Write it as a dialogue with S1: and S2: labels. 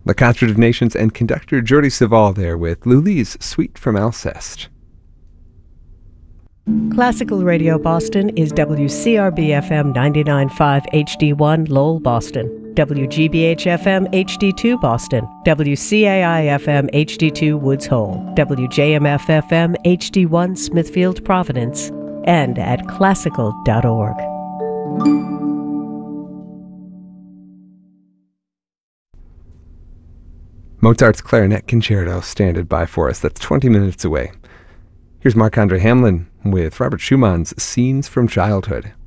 S1: The Concert of Nations and conductor Jordi Savall there with Lully's Suite from Alceste.
S2: Classical Radio Boston is WCRB-FM 99.5 HD1 Lowell, Boston, WGBH-FM HD2 Boston, WCAI-FM HD2 Woods Hole, WJMF-FM HD1 Smithfield, Providence, and at classical.org.
S1: Mozart's Clarinet Concerto standard by for us. That's 20 minutes away. Here's Marc-Andre Hamelin with Robert Schumann's Scenes from Childhood.